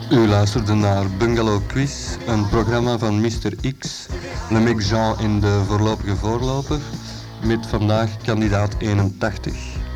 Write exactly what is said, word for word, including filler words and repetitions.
U luisterde naar Bungalow Quiz, een programma van mister X, Le Mec Jean in de voorlopige voorloper, met vandaag kandidaat eenentachtig.